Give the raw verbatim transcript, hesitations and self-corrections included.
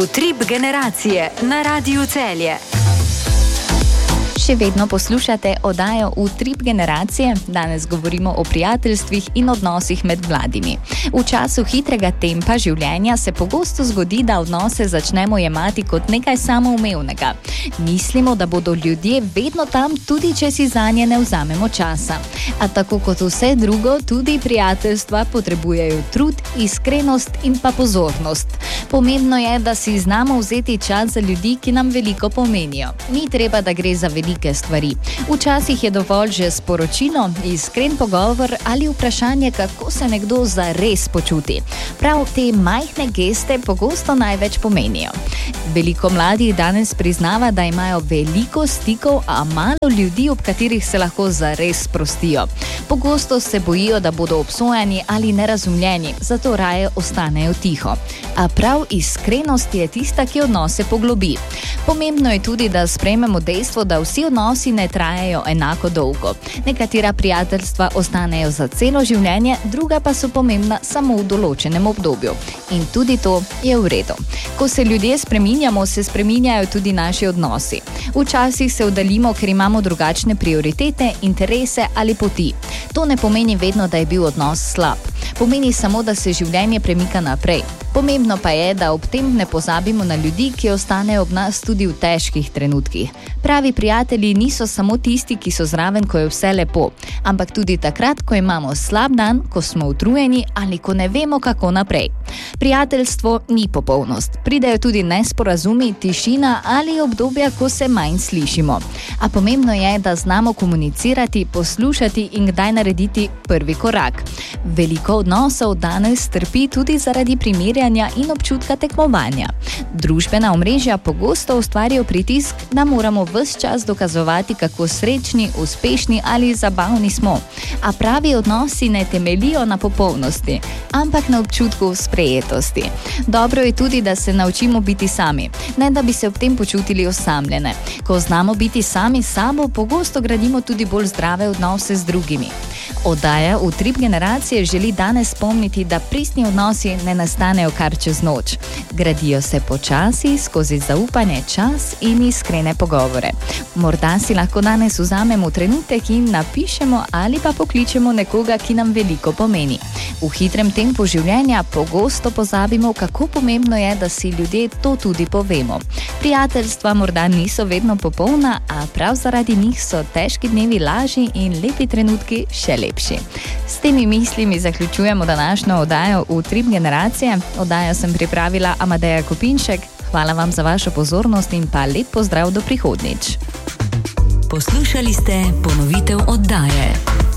Utrip generacije na Radiu Celje. Še vedno poslušate oddajo Utrip generacije. Danes govorimo o prijateljstvih in odnosih med mladimi. V času hitrega tempa življenja se pogosto zgodi, da odnose začnemo jemati kot nekaj samoumevnega. Mislimo, da bodo ljudje vedno tam, tudi če si zanje ne vzamemo časa. A tako kot vse drugo, tudi prijateljstva potrebujejo trud, iskrenost in pa pozornost. Pomembno je, da si znamo vzeti čas za ljudi, ki nam veliko pomenijo. Ni treba, da gre za veliko stvari. Včasih je dovolj že sporočilo, iskren pogovor ali vprašanje, kako se nekdo zares počuti. Prav te majhne geste pogosto največ pomenijo. Veliko mladih danes priznava, da imajo veliko stikov, a malo ljudi, ob katerih se lahko zares sprostijo. Pogosto se bojijo, da bodo obsojeni ali nerazumljeni, zato raje ostanejo tiho. A prav iskrenost je tista, ki odnose poglobi. Pomembno je tudi, da sprejmemo dejstvo, da vsi odnosi ne trajajo enako dolgo. Nekatera prijateljstva ostanejo za celo življenje, druga pa so pomembna samo v določenem obdobju. In tudi to je v redu. Ko se ljudje spreminjamo, se spreminjajo tudi naši odnosi. Včasih se oddaljimo, ker imamo drugačne prioritete, interese ali poti. To ne pomeni vedno, da je bil odnos slab. Pomeni samo, da se življenje premika naprej. Pomembno pa je, da ob tem ne pozabimo na ljudi, ki ostanejo ob nas tudi v težkih trenutkih. Pravi prijatelji niso samo tisti, ki so zraven, ko je vse lepo, ampak tudi takrat, ko imamo slab dan, ko smo utrujeni ali ko ne vemo, kako naprej. Prijateljstvo ni popolnost. Pridejo tudi nesporazumi, tišina ali obdobja, ko se manj slišimo. A pomembno je, da znamo komunicirati, poslušati in kdaj narediti prvi korak. Veliko odnosov danes trpi tudi zaradi primerjanja in občutka tekmovanja. Družbena omrežja pogosto ustvarijo pritisk, da moramo ves čas dokazovati, kako srečni, uspešni ali zabavni smo. A pravi odnosi ne temeljijo na popolnosti, ampak na občutku sprejetosti. Dobro je tudi, da se naučimo biti sami, ne da bi se ob tem počutili osamljene. Ko znamo biti sami s sabo, pogosto gradimo tudi bolj zdrave odnose z drugimi. Oddaja Utrip generacije želi danes spomniti, da pristni odnosi ne nastanejo kar čez noč. Gradijo se počasi, skozi zaupanje, čas in iskrene pogovore. Morda si lahko danes vzamemo trenutek in napišemo ali pa pokličemo nekoga, ki nam veliko pomeni. V hitrem tempu življenja pogosto pozabimo, kako pomembno je, da si ljudje to tudi povemo. Prijateljstva morda niso vedno popolna, a prav zaradi njih so težki dnevi lažji in lepi trenutki še lepši. S temi mislimi zaključujemo današnjo oddajo Utrip generacije. Oddajo sem pripravila Amadeja Kopinšek. Hvala vam za vašo pozornost in pa lep pozdrav do prihodnjič. Poslušali ste ponovitev oddaje.